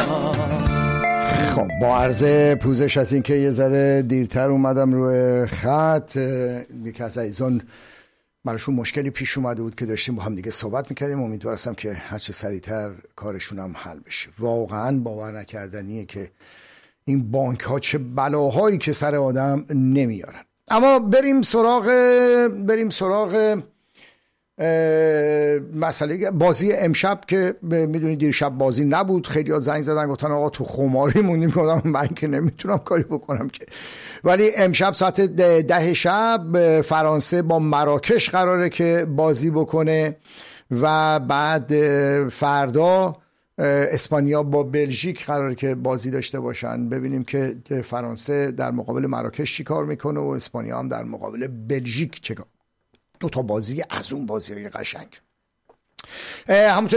خب با عرض پوزش از این که یه ذره دیرتر اومدم روی خط، یکی از عزیزان براشون مشکلی پیش اومده بود که داشتیم با هم دیگه صحبت میکردیم. امیدوارم که هرچه سریعتر کارشون هم حل بشه. واقعا باور نکردنیه که این بانک ها چه بلاهایی که سر آدم نمیارن. اما بریم سراغ مسئله بازی امشب که میدونید دیشب بازی نبود. خیلی ها زنگ زدن گفتن آقا تو خماری موندیم. گفتم من که نمیتونم کاری بکنم که، ولی امشب ساعت 10 شب فرانسه با مراکش قراره که بازی بکنه و بعد فردا اسپانیا با بلژیک قراره که بازی داشته باشن. ببینیم که فرانسه در مقابل مراکش چی کار میکنه و اسپانیا هم در مقابل بلژیک چه کار. دو تا بازی از اون بازی‌های قشنگ. همونطور